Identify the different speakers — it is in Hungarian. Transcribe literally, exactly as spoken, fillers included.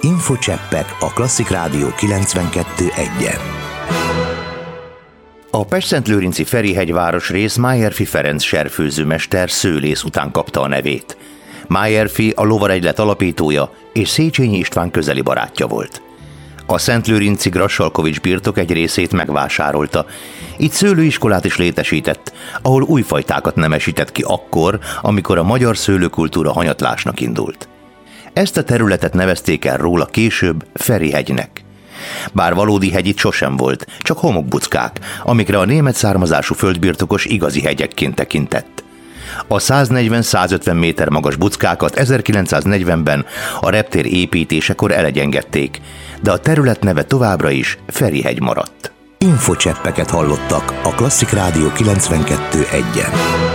Speaker 1: Infocseppek a Klasszik Rádió kilencvenkettő egyen. A Pestszentlőrinci Ferihegy városrész Májerfi Ferenc serfőzőmester szőlész után kapta a nevét. Májerfi a lovaregylet alapítója és Széchenyi István közeli barátja volt. A szentlőrinci Grassalkovics birtok egy részét megvásárolta. Itt szőlőiskolát is létesített, ahol új fajtákat nemesített ki akkor, amikor a magyar szőlőkultúra hanyatlásnak indult. Ezt a területet nevezték el róla később Ferihegynek. Bár valódi hegy itt sosem volt, csak homokbuckák, amikre a német származású földbirtokos igazi hegyekként tekintett. A száznegyven-százötven méter magas buckákat ezerkilencszáznegyvenben a reptér építésekor elegyengedték, de a terület neve továbbra is Ferihegy maradt. Infocseppeket hallottak a Klasszik Rádió kilencvenkettő egyen.